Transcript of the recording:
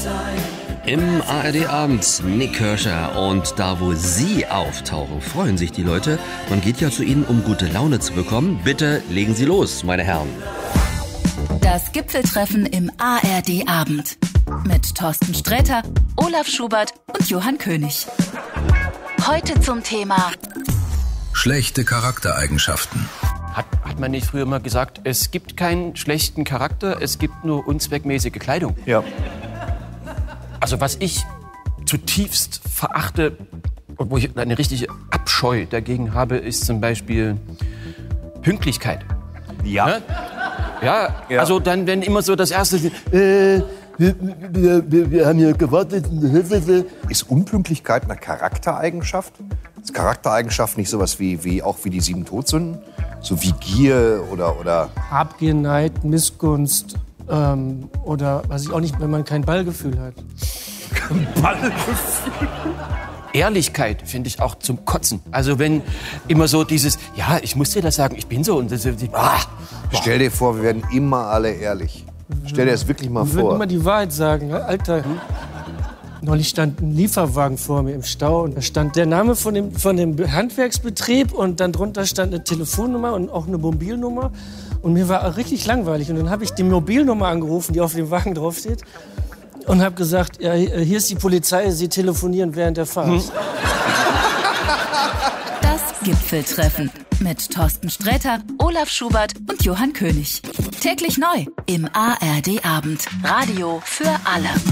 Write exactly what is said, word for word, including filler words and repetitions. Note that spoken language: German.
Im A R D-Abend Nik Kerscher, und da, wo Sie auftauchen, freuen sich die Leute. Man geht ja zu Ihnen, um gute Laune zu bekommen. Bitte legen Sie los, meine Herren. Das Gipfeltreffen im A R D-Abend mit Thorsten Sträter, Olaf Schubert und Johann König. Heute zum Thema schlechte Charaktereigenschaften. Hat, hat man nicht früher mal gesagt, es gibt keinen schlechten Charakter, es gibt nur unzweckmäßige Kleidung? Ja. Also was ich zutiefst verachte und wo ich eine richtige Abscheu dagegen habe, ist zum Beispiel Pünktlichkeit. Ja. Ne? Ja, Ja. also dann, wenn immer so das Erste, äh, wir, wir, wir, wir haben hier gewartet. Ist Unpünktlichkeit eine Charaktereigenschaft? Ist Charaktereigenschaft nicht sowas wie, wie auch wie die sieben Todsünden? So wie Gier oder, oder Habgier, Neid, Missgunst ähm, oder weiß ich auch nicht, wenn man kein Ballgefühl hat. Ehrlichkeit finde ich auch zum Kotzen. Also wenn immer so dieses, ja, ich muss dir das sagen, ich bin so und das, ah, Stell dir vor, wir werden immer alle ehrlich. Stell dir das wirklich mal Wir würden vor. immer die Wahrheit sagen. Alter, neulich stand ein Lieferwagen vor mir im Stau und da stand der Name von dem, von dem Handwerksbetrieb und dann drunter stand eine Telefonnummer und auch eine Mobilnummer. Und mir war richtig langweilig. Und dann habe ich die Mobilnummer angerufen, die auf dem Wagen draufsteht, und habe gesagt, ja, hier ist die Polizei, Sie telefonieren während der Fahrt. Hm. das Gipfeltreffen mit Thorsten Sträter, Olaf Schubert und Johann König. Täglich neu im A R D-Abend. Radio für alle.